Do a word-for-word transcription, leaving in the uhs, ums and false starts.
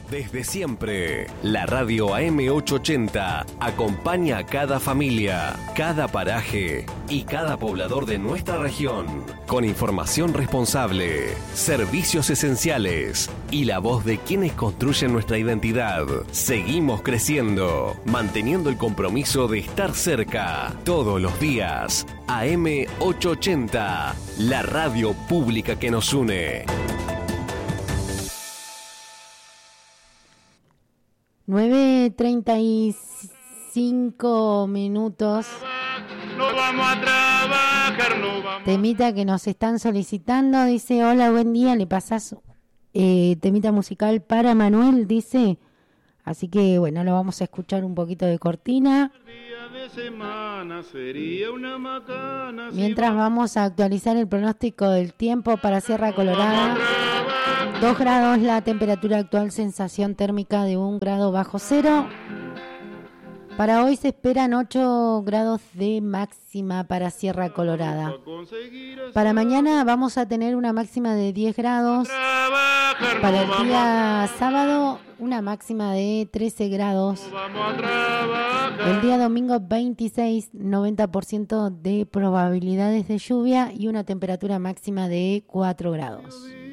Desde siempre, la radio A M ochocientos ochenta acompaña a cada familia, cada paraje y cada poblador de nuestra región con información responsable, servicios esenciales y la voz de quienes construyen nuestra identidad. Seguimos creciendo, manteniendo el compromiso de estar cerca todos los días. A M ochocientos ochenta, la radio pública que nos une. nueve treinta y cinco minutos. No vamos a trabajar, no vamos. Temita que nos están solicitando, dice, hola, buen día, le pasás eh, temita musical para Manuel, dice, así que bueno, lo vamos a escuchar un poquito de cortina. Día de semana sería una macana. Mientras vamos a actualizar el pronóstico del tiempo para Sierra Colorada. dos grados la temperatura actual, sensación térmica de un grado bajo cero. Para hoy se esperan ocho grados de máxima para Sierra Colorada. Para mañana vamos a tener una máxima de diez grados. Para el día sábado una máxima de trece grados. El día domingo veintiséis, noventa por ciento de probabilidades de lluvia y una temperatura máxima de cuatro grados.